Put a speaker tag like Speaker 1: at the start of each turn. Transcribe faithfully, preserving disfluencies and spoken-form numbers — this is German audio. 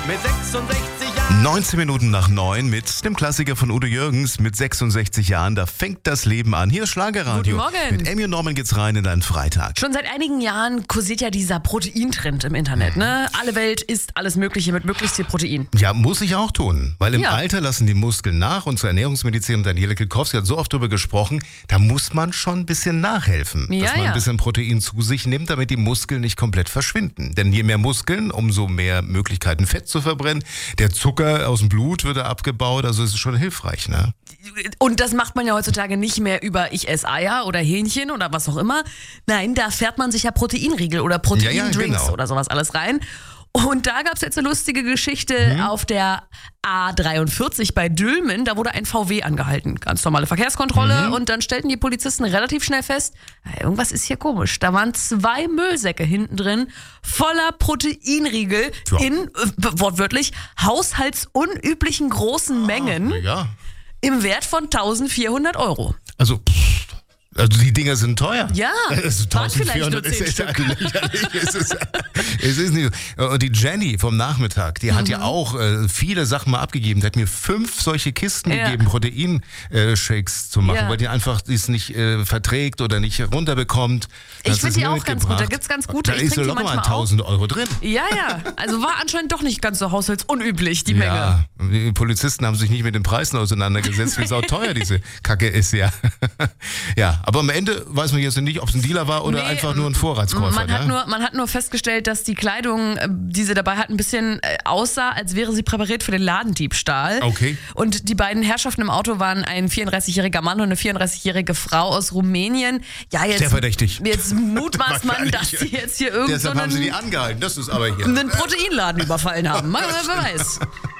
Speaker 1: mit sechsundsechzig Jahren.
Speaker 2: neunzehn Minuten nach neun mit dem Klassiker von Udo Jürgens mit sechsundsechzig Jahren. Da fängt das Leben an. Hier ist Schlagerradio.
Speaker 3: Guten Morgen.
Speaker 2: Mit Emmy und Norman geht's rein in einen Freitag.
Speaker 3: Schon seit einigen Jahren kursiert ja dieser Proteintrend im Internet. Ne? Alle Welt isst alles Mögliche mit möglichst viel Protein.
Speaker 2: Ja, muss ich auch tun. Weil im
Speaker 3: Ja.
Speaker 2: Alter lassen die Muskeln nach. Und zur Ernährungsmedizinerin Daniela Kilkowski hat so oft darüber gesprochen, da muss man schon ein bisschen nachhelfen.
Speaker 3: Ja,
Speaker 2: dass man
Speaker 3: ja.
Speaker 2: ein bisschen Protein zu sich nimmt, damit die Muskeln nicht komplett verschwinden. Denn je mehr Muskeln, umso mehr Möglichkeiten Fett zu verbrennen. Der Zucker aus dem Blut wird abgebaut. Also es ist schon hilfreich, ne?
Speaker 3: Und das macht man ja heutzutage nicht mehr über ich esse Eier oder Hähnchen oder was auch immer. Nein, da fährt man sich ja Proteinriegel oder Proteindrinks
Speaker 2: Ja, ja, genau.
Speaker 3: oder sowas alles rein. Und da gab es jetzt eine lustige Geschichte
Speaker 2: Mhm.
Speaker 3: auf der A dreiundvierzig bei Dülmen. Da wurde ein V W angehalten. Ganz normale Verkehrskontrolle.
Speaker 2: Mhm.
Speaker 3: Und dann stellten die Polizisten relativ schnell fest, irgendwas ist hier komisch. Da waren zwei Müllsäcke hinten drin voller Proteinriegel
Speaker 2: Ja.
Speaker 3: in, äh, wortwörtlich, haushaltsunüblichen großen Mengen
Speaker 2: Ja.
Speaker 3: im Wert von eintausendvierhundert Euro.
Speaker 2: Also, pff, also die Dinger sind teuer.
Speaker 3: Ja,
Speaker 2: Also
Speaker 3: waren vielleicht
Speaker 2: eintausendvierhundert
Speaker 3: nur zehn
Speaker 2: ist, ist
Speaker 3: Stück.
Speaker 2: lächerlich. es, ist, es ist nicht so. Und die Jenny vom Nachmittag, die hat
Speaker 3: Mhm.
Speaker 2: ja auch äh, viele Sachen mal abgegeben. Die hat mir fünf solche Kisten
Speaker 3: Ja.
Speaker 2: gegeben, Protein-Shakes zu machen,
Speaker 3: Ja.
Speaker 2: weil die einfach es nicht äh, verträgt oder nicht runterbekommt.
Speaker 3: Ich
Speaker 2: Hat
Speaker 3: find
Speaker 2: sie
Speaker 3: die
Speaker 2: mir
Speaker 3: auch ganz gut. Da
Speaker 2: mitgebracht.
Speaker 3: gibt's ganz gute.
Speaker 2: Da
Speaker 3: Ich
Speaker 2: ist
Speaker 3: trink
Speaker 2: ja
Speaker 3: die
Speaker 2: locker mal
Speaker 3: manchmal auch.
Speaker 2: tausend Euro drin.
Speaker 3: Ja, ja. Also war anscheinend doch nicht ganz so haushaltsunüblich, die Menge.
Speaker 2: Ja, die Polizisten haben sich nicht mit den Preisen auseinandergesetzt, wie sau teuer diese Kacke ist, ja. Ja, aber am Ende weiß man jetzt nicht, ob es ein Dealer war oder
Speaker 3: Nee,
Speaker 2: einfach nur ein Vorratskäufer.
Speaker 3: Man hat,
Speaker 2: ne?
Speaker 3: nur, man hat nur festgestellt, dass die Kleidung, äh, die sie dabei hatten, ein bisschen äh, aussah, als wäre sie präpariert für den Ladendiebstahl.
Speaker 2: Okay.
Speaker 3: Und die beiden Herrschaften im Auto waren ein vierunddreißigjähriger Mann und eine vierunddreißigjährige Frau aus Rumänien. Ja, jetzt,
Speaker 2: Sehr verdächtig.
Speaker 3: jetzt mutmaßt man, dass
Speaker 2: Wahrscheinlich.
Speaker 3: sie jetzt hier irgend so
Speaker 2: Deshalb haben sie die
Speaker 3: einen,
Speaker 2: angehalten. Das ist aber hier.
Speaker 3: einen Proteinladen überfallen haben. Mal, wer weiß.